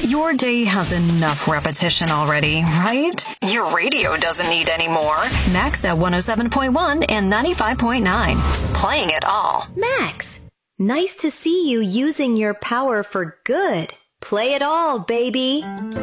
Your day has enough repetition already, right? Your radio doesn't need any more. Max at 107.1 and 95.9. Playing it all. Max, nice to see you using your power for good. Play it all, baby.